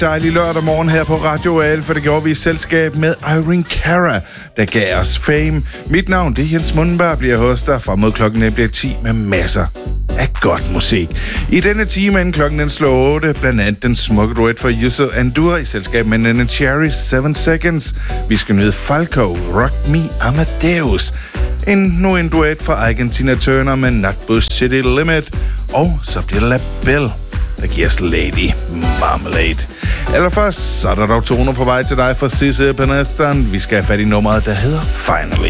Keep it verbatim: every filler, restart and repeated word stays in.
dejlig lørdag morgen her på Radio A, for det gjorde vi i selskab med Irene Cara, der gav os fame. Mit navn, det er Jens Mundenberg, bliver hos dig fra mod klokken bliver ti med masser af godt musik. I denne time, inden klokken den slår otte, blandt andet den smukke duet for Yusso Andur i selskab med Nene Cherry, Seven Seconds. Vi skal nyde Falco, Rock Me Amadeus. En, nu en duet fra Argentina Turner med Nutbush City Limit. Og så bliver det La Belle, der giver os Lady Marmalade. Allerførst, så er der dog toner på vej til dig fra Sisse Penesteren. Vi skal have fat i nummeret, der hedder Finally.